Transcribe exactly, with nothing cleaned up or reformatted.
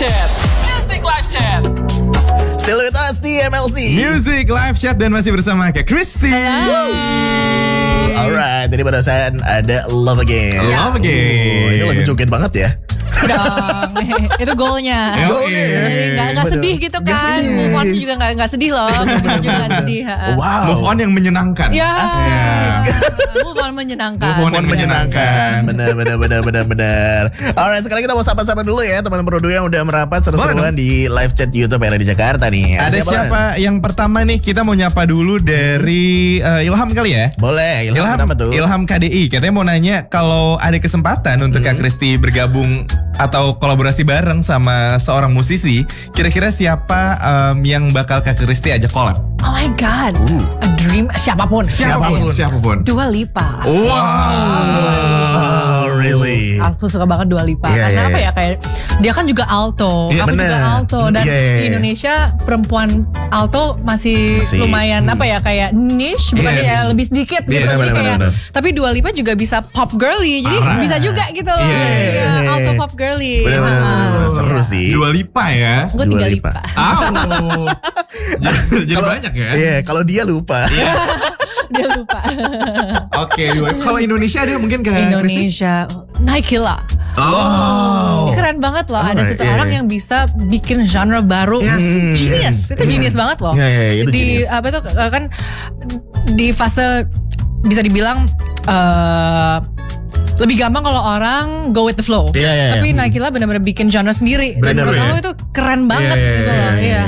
Chat. Music Live Chat. Still with us di M L C Music Live Chat dan masih bersama Kak Christy. Alright, tadi barusan ada Love Again. Love Again. Oh, ini lagu joget banget ya. Dong, itu goalnya. Ya, Goalnya ya. Jadi nggak nggak Bener. sedih gitu Nggak kan. sedih. Move on juga nggak nggak sedih loh. Kita juga nggak sedih. ha. Wow. Move on yang menyenangkan. Ya. Asik. Move on menyenangkan. Move on Fun menyenangkan. Benar, benar, benar, benar, benar. Alright, sekarang kita mau sapa-sapa dulu ya teman-teman produk yang udah merapat seru-seruan di live chat YouTube R R D Jakarta nih. Ada siapa yang pertama nih? Kita mau nyapa dulu dari uh, Ilham kali ya. Boleh, Ilham, Ilham, kenapa tuh? Ilham K D I katanya mau nanya kalau ada kesempatan untuk Kak Christy bergabung atau kolaborasi bareng sama seorang musisi, kira-kira siapa um, yang bakal Kak Christy ajak collab? Oh my god. A dream siapapun. Siapapun, siapapun. Dua Lipa. Wow. Oh, really? Aku suka banget Dua Lipa Iya, karena iya, apa iya. ya, kayak dia kan juga alto, Iya, aku juga bener. alto dan Iya, iya, di iya. Indonesia perempuan alto masih, Masih, lumayan hmm. apa ya, kayak niche, bukan Iya. ya lebih sedikit gitu. Bener, Jadi bener, kayak, bener, tapi Dua Lipa juga bisa pop girly, jadi Alright. bisa juga gitu loh. Iya, iya, Iya, iya. alto pop girly. Bener, bener, Ah. bener, bener. Seru sih. Dua Lipa ya. Gue Dua tiga Lipa. Lipa. Au. Jadi jadi Kalau- banyak ya. Iya, kalau dia lupa. Dia lupa. Oke, Dua- kalau Indonesia ada mungkin Kak Christy? Indonesia, Naikila. Oh. Ini keren banget loh. Ada Alright, seseorang iya. yang bisa bikin genre baru. Yes. Genius. Itu genius banget loh. Iya, iya, itu di genius. apa itu eh, kan di fase bisa dibilang eh, lebih gampang kalau orang go with the flow. Iya, iya, iya. Tapi Naikila benar-benar bikin genre sendiri. Dan Bener, menurut ya. aku itu keren banget Iya, iya, gitu iya, loh. iya. Iya.